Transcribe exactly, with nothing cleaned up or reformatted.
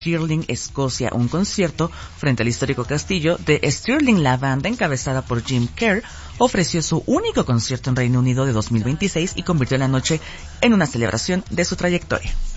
Stirling, Escocia, un concierto frente al histórico castillo de Stirling. La banda, encabezada por Jim Kerr, ofreció su único concierto en Reino Unido de dos mil veintiséis y convirtió la noche en una celebración de su trayectoria.